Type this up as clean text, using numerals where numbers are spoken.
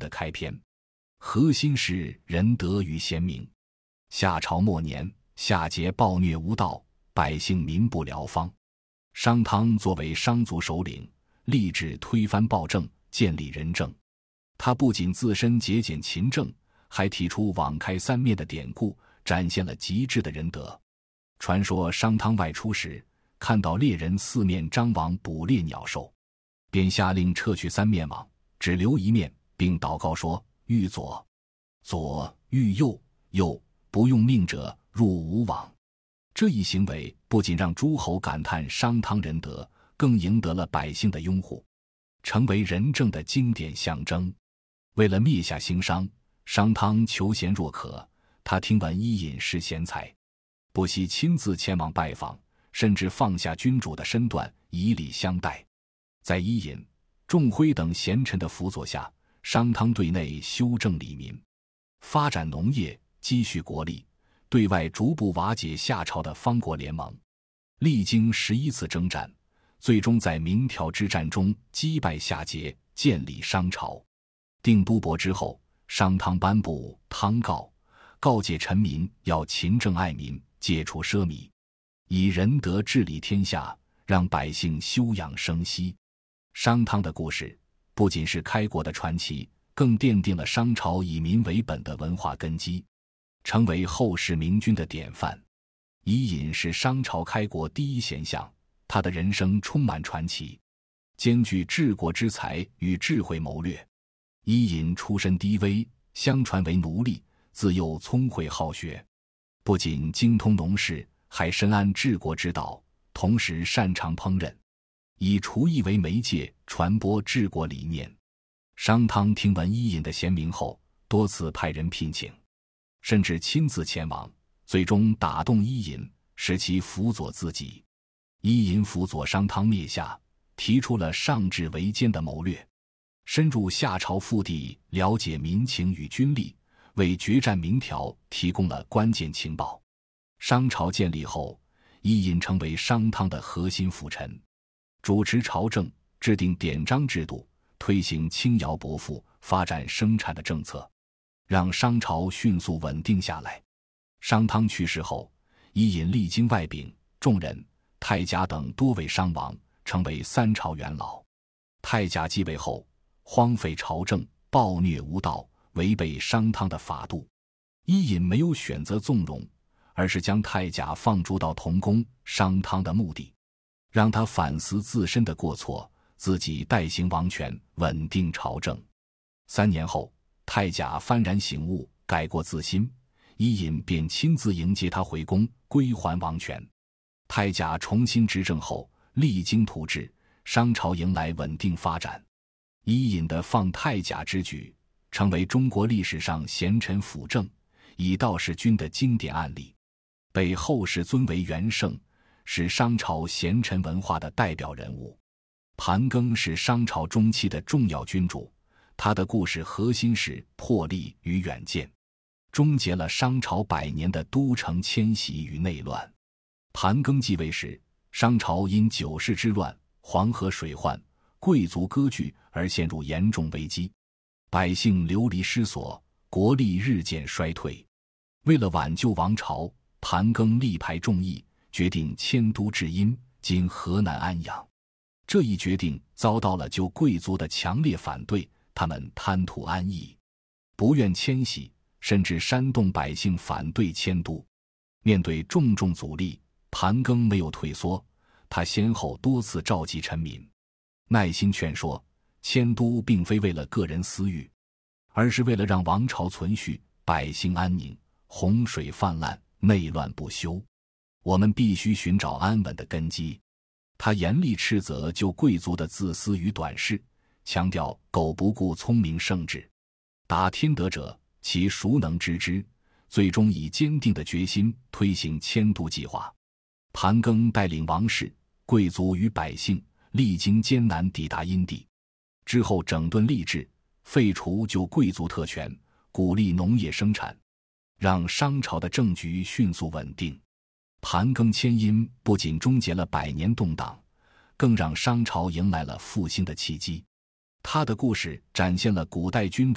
的开篇。核心是仁德与贤明。夏朝末年，夏桀暴虐无道，百姓民不聊方。商汤作为商族首领，立志推翻暴政，建立仁政。他不仅自身节俭勤政，还提出网开三面的典故，展现了极致的仁德。传说商汤外出时，看到猎人四面张网捕猎鸟兽，便下令撤去三面网，只留一面，并祷告说：欲左，左；欲右，右；不用命者入无网。这一行为不仅让诸侯感叹商汤仁德，更赢得了百姓的拥护，成为仁政的经典象征。为了灭下兴商，商汤求贤若渴，他听闻伊尹是贤才，不惜亲自前往拜访，甚至放下君主的身段，以礼相待。在伊尹、仲辉等贤臣的辅佐下，商汤对内修正礼民，发展农业，积蓄国力，对外逐步瓦解夏朝的方国联盟。历经11次征战，最终在鸣条之战中击败夏桀，建立商朝。定都伯之后，商汤颁布汤告，告诫臣民要勤政爱民，戒除奢靡，以仁德治理天下，让百姓休养生息。商汤的故事不仅是开国的传奇，更奠定了商朝以民为本的文化根基，成为后世明君的典范。伊尹是商朝开国第一贤相，他的人生充满传奇，兼具治国之才与智慧谋略。伊尹出身低微，相传为奴隶，自幼聪慧好学，不仅精通农事，还深谙治国之道，同时擅长烹饪，以厨艺为媒介传播治国理念。商汤听闻伊尹的贤明后，多次派人聘请，甚至亲自前往，最终打动伊尹，使其辅佐自己。伊尹辅佐商汤灭夏，提出了上至为奸的谋略，深入夏朝腹地，了解民情与军力，为决战鸣条提供了关键情报。商朝建立后，伊尹成为商汤的核心辅臣，主持朝政，制定典章制度，推行轻徭薄赋，发展生产的政策，让商朝迅速稳定下来。商汤去世后，伊尹历经外丙、仲人、太甲等多位商王，成为三朝元老。太甲继位后，荒废朝政，暴虐无道，违背商汤的法度。伊尹没有选择纵容，而是将太甲放逐到同宫，商汤的目的，让他反思自身的过错，自己代行王权，稳定朝政。3年后，太甲幡然醒悟，改过自新，伊尹便亲自迎接他回宫，归还王权。太甲重新执政后，励精图治，商朝迎来稳定发展。伊尹的放太甲之举，成为中国历史上贤臣辅政、以道事君的经典案例，被后世尊为元圣，是商朝贤臣文化的代表人物。盘庚是商朝中期的重要君主，他的故事核心是魄力与远见，终结了商朝100年的都城迁徙与内乱。盘庚继位时，商朝因9世之乱、黄河水患、贵族割据而陷入严重危机，百姓流离失所，国力日渐衰退。为了挽救王朝，盘庚力排众议，决定迁都至阴，今河南安阳。这一决定遭到了旧贵族的强烈反对，他们贪图安逸，不愿迁徙，甚至煽动百姓反对迁都。面对重重阻力，盘庚没有退缩，他先后多次召集臣民，耐心劝说，迁都并非为了个人私欲，而是为了让王朝存续，百姓安宁。洪水泛滥，内乱不休，我们必须寻找安稳的根基。他严厉斥责旧贵族的自私与短视，强调苟不顾聪明圣智，达天德者，其孰能知之？最终以坚定的决心推行迁都计划。盘庚带领王室、贵族与百姓历经艰难抵达阴地，之后整顿吏治，废除旧贵族特权，鼓励农业生产，让商朝的政局迅速稳定。盘庚迁殷不仅终结了100年动荡，更让商朝迎来了复兴的契机。他的故事展现了古代君主